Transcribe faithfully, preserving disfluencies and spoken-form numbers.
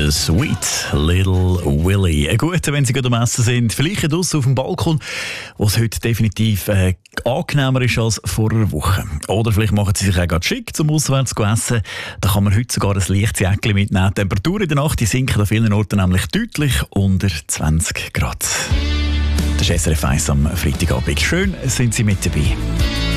Sweet Little Willy. Ein guter, wenn Sie gut am Essen sind. Vielleicht draussen auf dem Balkon, wo es heute definitiv äh, angenehmer ist als vor einer Woche. Oder vielleicht machen Sie sich auch gerade schick zum Auswärts zu essen. Da kann man heute sogar ein leichtes Jäckchen mitnehmen. Die Temperaturen in der Nacht die sinken an vielen Orten nämlich deutlich unter zwanzig Grad. Das ist S R F eins am Freitagabend. Schön sind Sie mit dabei.